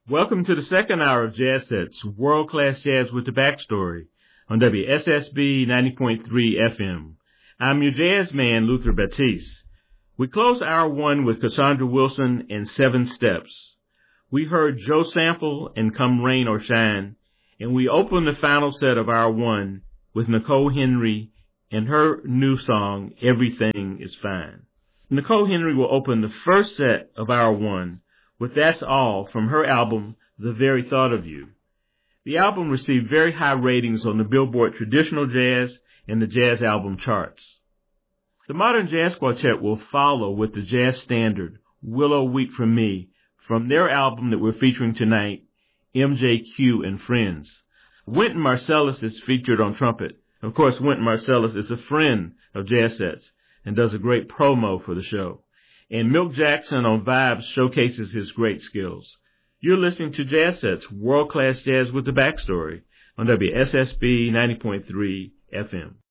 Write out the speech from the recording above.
Welcome to the second hour of Jazz Sets, world-class jazz with the backstory on WSSB 90.3 FM. I'm your jazz man, Luther Batiste. We close hour one with Cassandra Wilson and Seven Steps. We heard Joe Sample and Come Rain or Shine, and we opened the final set of hour one with Nicole Henry and her new song, Everything is Fine. Nicole Henry will open the first set of hour one with That's All from her album, The Very Thought of You. The album received very high ratings on the Billboard Traditional Jazz and the Jazz Album charts. The Modern Jazz Quartet will follow with the jazz standard, Willow Weep for Me, from their album that we're featuring tonight, MJQ and Friends. Wynton Marsalis is featured on trumpet. Of course, Wynton Marsalis is a friend of Jazz Sets and does a great promo for the show. And Milt Jackson on vibes showcases his great skills. You're listening to Jazz Sets, world-class jazz with the backstory on WSSB 90.3 FM.